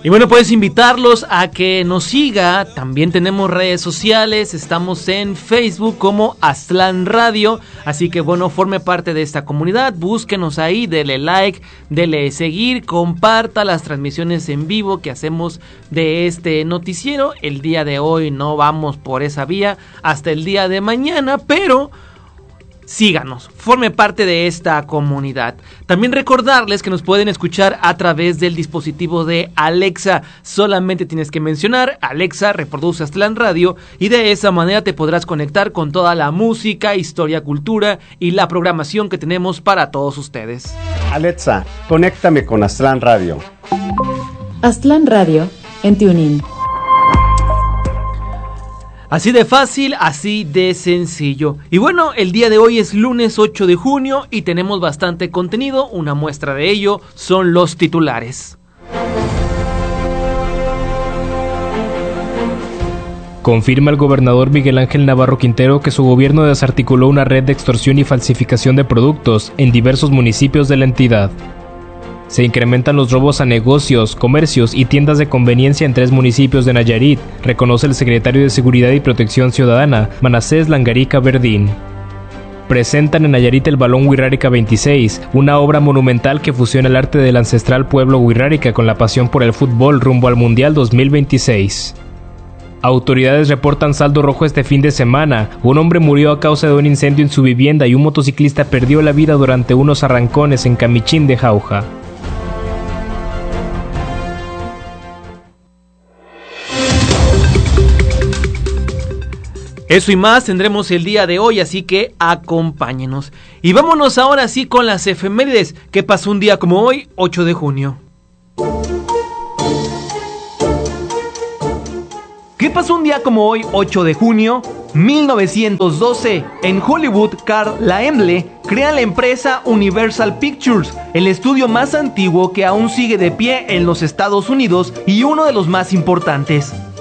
Y bueno, puedes invitarlos a que nos siga. También tenemos redes sociales. Estamos en Facebook como Aztlán Radio. Así que bueno, forme parte de esta comunidad. Búsquenos ahí, dele like, dele seguir, comparta las transmisiones en vivo que hacemos de este noticiero. El día de hoy no vamos por esa vía hasta el día de mañana, pero síganos, forme parte de esta comunidad. También recordarles que nos pueden escuchar a través del dispositivo de Alexa. Solamente tienes que mencionar Alexa, reproduce Aztlán Radio, y de esa manera te podrás conectar con toda la música, historia, cultura y la programación que tenemos para todos ustedes. Alexa, conéctame con Aztlán Radio. Aztlán Radio en TuneIn. Así de fácil, así de sencillo. Y bueno, el día de hoy es lunes 8 de junio y tenemos bastante contenido. Una muestra de ello son los titulares. Confirma el gobernador Miguel Ángel Navarro Quintero que su gobierno desarticuló una red de extorsión y falsificación de productos en diversos municipios de la entidad. Se incrementan los robos a negocios, comercios y tiendas de conveniencia en 3 municipios de Nayarit, reconoce el secretario de Seguridad y Protección Ciudadana, Manasés Langarica Verdín. Presentan en Nayarit el Balón Wixárika 26, una obra monumental que fusiona el arte del ancestral pueblo wixárika con la pasión por el fútbol rumbo al Mundial 2026. Autoridades reportan saldo rojo este fin de semana. Un hombre murió a causa de un incendio en su vivienda y un motociclista perdió la vida durante unos arrancones en Camichín de Jauja. Eso y más tendremos el día de hoy, así que acompáñenos. Y vámonos ahora sí con las efemérides. ¿Qué pasó un día como hoy, 8 de junio? ¿Qué pasó un día como hoy, 8 de junio? 1912. En Hollywood, Carl Laemmle crea la empresa Universal Pictures, el estudio más antiguo que aún sigue de pie en los Estados Unidos y uno de los más importantes.